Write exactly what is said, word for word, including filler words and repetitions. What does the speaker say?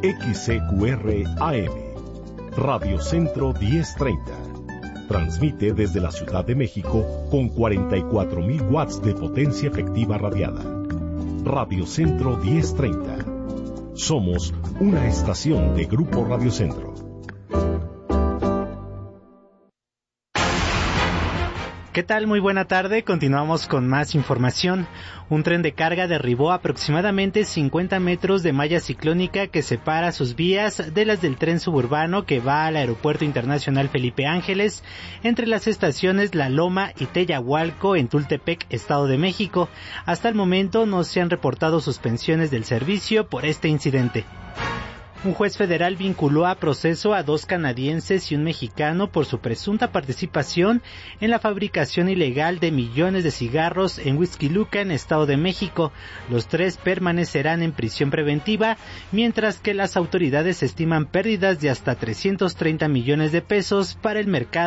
X C Q R A M, Radio Centro diez treinta. Transmite desde la Ciudad de México con cuarenta y cuatro mil watts de potencia efectiva radiada. Radio Centro diez treinta. Somos una estación de Grupo Radio Centro. ¿Qué tal? Muy buena tarde. Continuamos con más información. Un tren de carga derribó aproximadamente cincuenta metros de malla ciclónica que separa sus vías de las del tren suburbano que va al Aeropuerto Internacional Felipe Ángeles entre las estaciones La Loma y Teyahualco en Tultepec, Estado de México. Hasta el momento no se han reportado suspensiones del servicio por este incidente. Un juez federal vinculó a proceso a dos canadienses y un mexicano por su presunta participación en la fabricación ilegal de millones de cigarros en Huixquilucan, en Estado de México. Los tres permanecerán en prisión preventiva, mientras que las autoridades estiman pérdidas de hasta trescientos treinta millones de pesos para el mercado